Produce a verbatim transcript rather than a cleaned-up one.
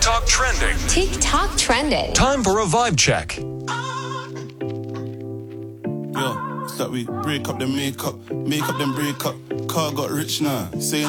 TikTok trending. TikTok trending. Time for a vibe check. Yo, it's like we break up, then make up. Make up, then break up. Car got rich now. Saying